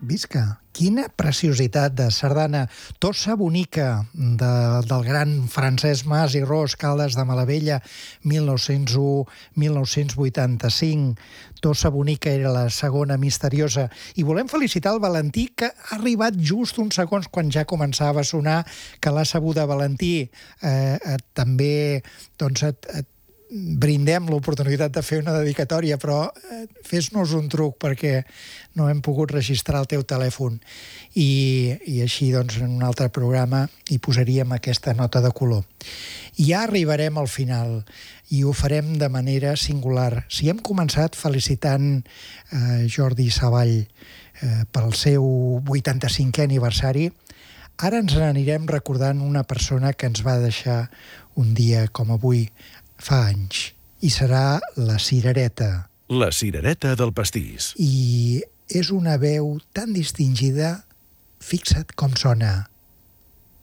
Visca! Quina preciositat de sardana. Tossa bonica, del gran Francesc Mas i Ros, Caldes de Malavella, 1901-1985. Tossa bonica era la segona misteriosa. I volem felicitar el Valentí, que ha arribat just uns segons quan ja començava a sonar, que l'ha sabuda Valentí. També doncs, et brindem l'oportunitat de fer una dedicatòria, però fes-nos un truc perquè no hem pogut registrar el teu telèfon i així doncs en un altre programa hi posaríem aquesta nota de color. I ja arribarem al final i ho farem de manera singular. Si hem començat felicitant Jordi Savall pel seu 85è aniversari, ara ens n'anirem recordant una persona que ens va deixar un dia com avui, fa anys, i serà la Cirereta. La Cirereta del pastís. I és una veu tan distingida, fixa't com sona.